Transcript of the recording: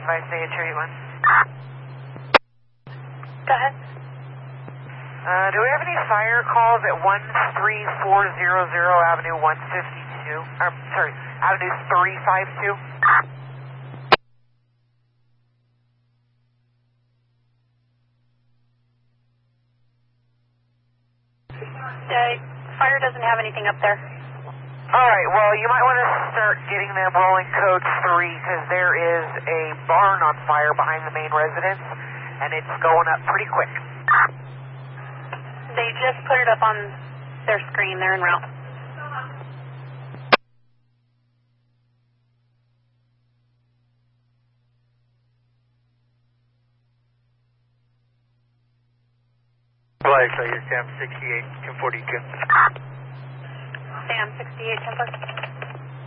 advise they attribute one. Go ahead. Do we have any fire calls at 13400 Avenue 152? Sorry, Avenue 352? Fire doesn't have anything up there. Alright, well, you might want to start getting them rolling code 3 because there is a barn on fire behind the main residence and it's going up pretty quick. They just put it up on their screen. They're en route. Flight, so you're Sam 68, 1042. Sam 68, 1042.